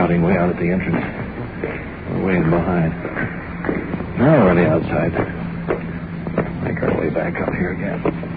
crowding way out at the entrance. We're way in behind. Now we're on the outside. Make our way back up here again.